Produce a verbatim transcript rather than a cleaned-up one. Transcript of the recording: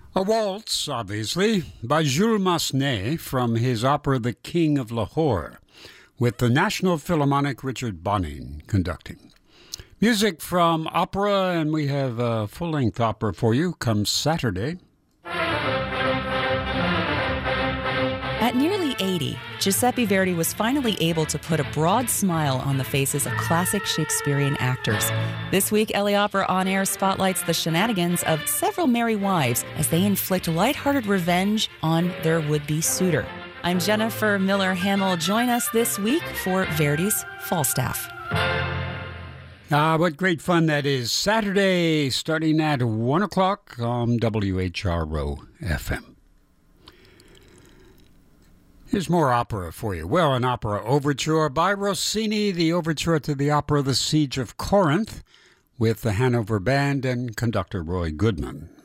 A waltz, obviously, by Jules Massenet from his opera The King of Lahore, with the National Philharmonic Richard Bonin conducting. Music from opera, and we have a full-length opera for you come Saturday. At nearly eighty, Giuseppe Verdi was finally able to put a broad smile on the faces of classic Shakespearean actors. This week, L A Opera On Air spotlights the shenanigans of several merry wives as they inflict lighthearted revenge on their would-be suitor. I'm Jennifer Miller-Hamill. Join us this week for Verdi's Falstaff. Ah, what great fun that is. Saturday, starting at one o'clock on W H R O F M. Here's more opera for you. Well, an opera overture by Rossini, the overture to the opera The Siege of Corinth, with the Hanover Band and conductor Roy Goodman.